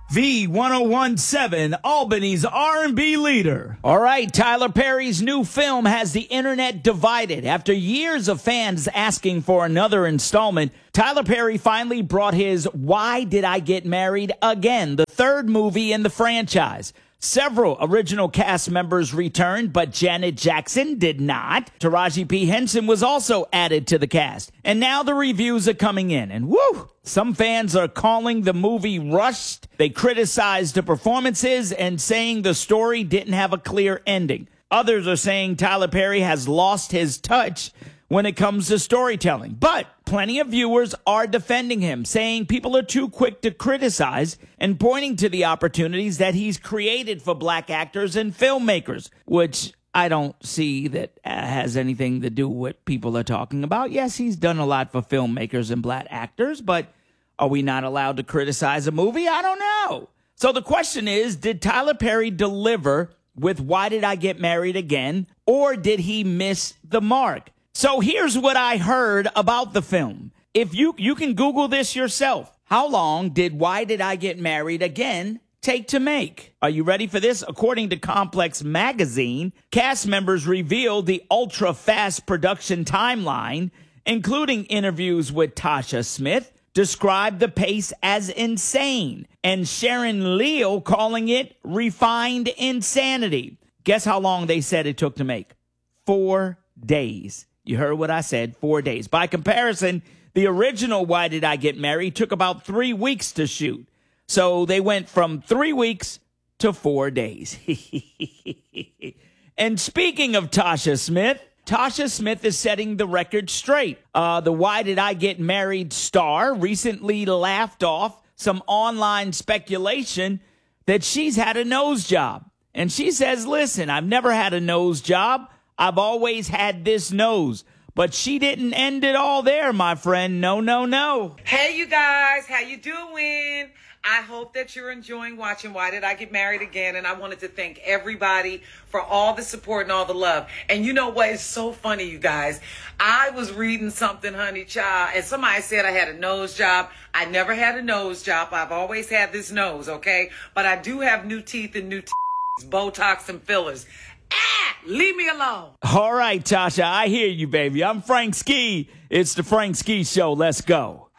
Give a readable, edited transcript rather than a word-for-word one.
V1017, Albany's R&B leader. All right, Tyler Perry's new film has the internet divided. After years of fans asking for another installment, Tyler Perry finally brought his Why Did I Get Married Again, the third movie in the franchise. Several original cast members returned, but Janet Jackson did not. Taraji P. Henson was also added to the cast. And now the reviews are coming in. And woo! Some fans are calling the movie rushed. They criticized the performances and saying the story didn't have a clear ending. Others are saying Tyler Perry has lost his touch when it comes to storytelling. But plenty of viewers are defending him, saying people are too quick to criticize and pointing to the opportunities that he's created for black actors and filmmakers, which I don't see that has anything to do with what people are talking about. Yes, he's done a lot for filmmakers and black actors, but are we not allowed to criticize a movie? I don't know. So the question is, did Tyler Perry deliver with Why Did I Get Married Again, or did he miss the mark? So here's what I heard about the film. If you can Google this yourself. How long did Why Did I Get Married Again take to make? Are you ready for this? According to Complex Magazine, cast members revealed the ultra-fast production timeline, including interviews with Tasha Smith, described the pace as insane, and Sharon Leal calling it refined insanity. Guess how long they said it took to make? 4 days. You heard what I said, 4 days. By comparison, the original Why Did I Get Married took about 3 weeks to shoot. So they went from 3 weeks to 4 days. And speaking of Tasha Smith is setting the record straight. The Why Did I Get Married star recently laughed off some online speculation that she's had a nose job. And she says, listen, I've never had a nose job. I've always had this nose. But she didn't end it all there, my friend. No, no, no. Hey, you guys. How you doing? I hope that you're enjoying watching Why Did I Get Married Again? And I wanted to thank everybody for all the support and all the love. And you know what? It's so funny, you guys. I was reading something, honey child, and somebody said I had a nose job. I never had a nose job. I've always had this nose, okay? But I do have new teeth and new Botox and fillers. Leave me alone. All right, Tasha, I hear you, baby. I'm Frank Ski. It's the Frank Ski Show. Let's go.